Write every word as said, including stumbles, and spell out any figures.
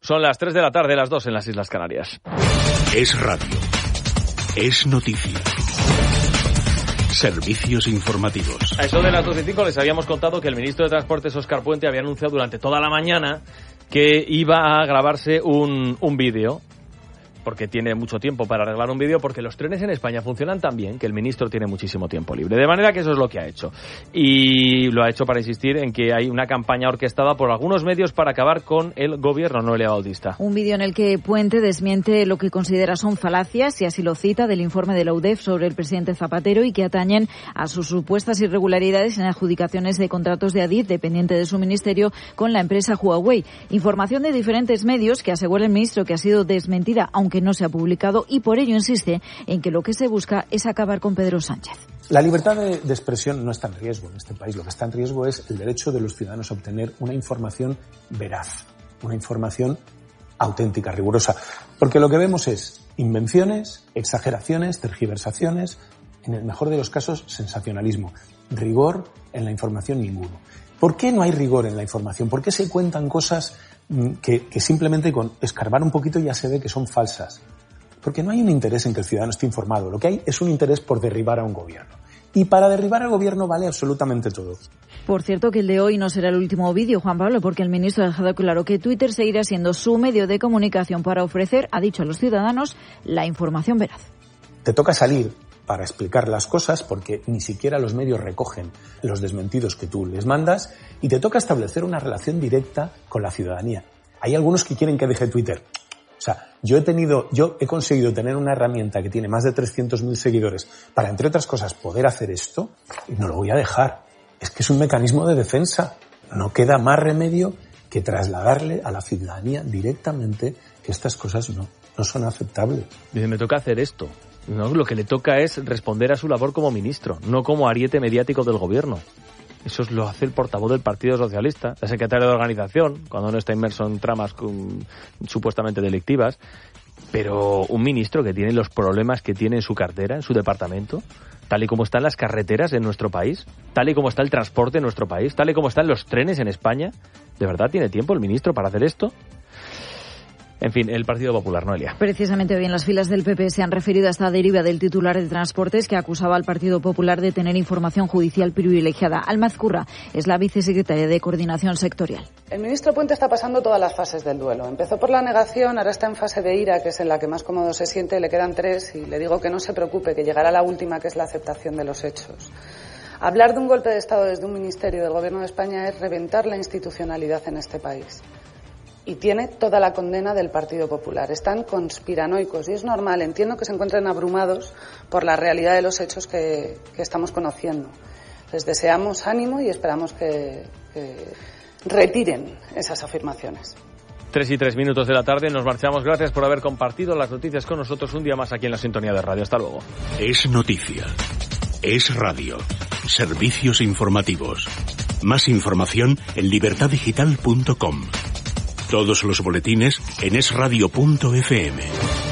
Son las tres de la tarde, las dos en las Islas Canarias. Es radio. Es noticia. Servicios informativos. A eso de las doce y cinco les habíamos contado que el ministro de Transportes, Óscar Puente, había anunciado durante toda la mañana que iba a grabarse un, un vídeo, porque tiene mucho tiempo para arreglar un vídeo, porque los trenes en España funcionan tan bien que el ministro tiene muchísimo tiempo libre. De manera que eso es lo que ha hecho. Y lo ha hecho para insistir en que hay una campaña orquestada por algunos medios para acabar con el gobierno, Noelia Bautista. Un vídeo en el que Puente desmiente lo que considera son falacias, y así lo cita, del informe de la U D E F sobre el presidente Zapatero y que atañen a sus supuestas irregularidades en adjudicaciones de contratos de Adif, dependiente de su ministerio, con la empresa Huawei. Información de diferentes medios que asegura el ministro que ha sido desmentida, aunque que no se ha publicado, y por ello insiste en que lo que se busca es acabar con Pedro Sánchez. La libertad de, de expresión no está en riesgo en este país. Lo que está en riesgo es el derecho de los ciudadanos a obtener una información veraz, una información auténtica, rigurosa. Porque lo que vemos es invenciones, exageraciones, tergiversaciones, en el mejor de los casos, sensacionalismo. Rigor en la información, ninguno. ¿Por qué no hay rigor en la información? ¿Por qué se cuentan cosas que, que simplemente con escarbar un poquito ya se ve que son falsas? Porque no hay un interés en que el ciudadano esté informado. Lo que hay es un interés por derribar a un gobierno. Y para derribar al gobierno vale absolutamente todo. Por cierto, que el de hoy no será el último vídeo, Juan Pablo, porque el ministro ha dejado claro que Twitter seguirá siendo su medio de comunicación para ofrecer, ha dicho a los ciudadanos, la información veraz. Te toca salir para explicar las cosas, porque ni siquiera los medios recogen los desmentidos que tú les mandas, y te toca establecer una relación directa con la ciudadanía. Hay algunos que quieren que deje Twitter. O sea, yo he tenido, yo he conseguido tener una herramienta que tiene más de trescientos mil seguidores para, entre otras cosas, poder hacer esto, y no lo voy a dejar. Es que es un mecanismo de defensa. No queda más remedio que trasladarle a la ciudadanía directamente que estas cosas no, no son aceptables. Dice, me toca hacer esto. No, lo que le toca es responder a su labor como ministro, no como ariete mediático del gobierno. Eso lo hace el portavoz del Partido Socialista, el secretario de organización, cuando no está inmerso en tramas con, supuestamente delictivas. Pero un ministro que tiene los problemas que tiene en su cartera, en su departamento, tal y como están las carreteras en nuestro país, tal y como está el transporte en nuestro país, tal y como están los trenes en España, ¿de verdad tiene tiempo el ministro para hacer esto? En fin, el Partido Popular, Noelia. Precisamente hoy en las filas del P P se han referido a esta deriva del titular de Transportes que acusaba al Partido Popular de tener información judicial privilegiada. Alma Ezcurra es la vicesecretaria de Coordinación Sectorial. El ministro Puente está pasando todas las fases del duelo. Empezó por la negación, ahora está en fase de ira, que es en la que más cómodo se siente, le quedan tres, y le digo que no se preocupe, que llegará la última, que es la aceptación de los hechos. Hablar de un golpe de Estado desde un ministerio del Gobierno de España es reventar la institucionalidad en este país. Y tiene toda la condena del Partido Popular. Están conspiranoicos y es normal. Entiendo que se encuentren abrumados por la realidad de los hechos que, que estamos conociendo. Les deseamos ánimo y esperamos que, que retiren esas afirmaciones. Tres y tres minutos de la tarde, nos marchamos. Gracias por haber compartido las noticias con nosotros un día más aquí en la Sintonía de Radio. Hasta luego. Es noticia. Es radio. Servicios informativos. Más información en libertad digital punto com. Todos los boletines en es radio punto efe eme.